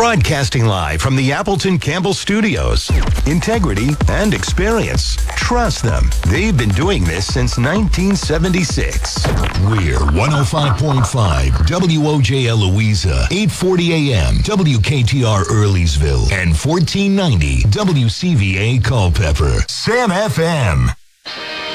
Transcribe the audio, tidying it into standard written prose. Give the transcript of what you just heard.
Broadcasting live from the Appleton Campbell Studios. Integrity and experience. Trust them. They've been doing this since 1976. We're 105.5 WOJL Louisa, 840 AM WKTR Earlysville, and 1490 WCVA Culpeper. Sam FM.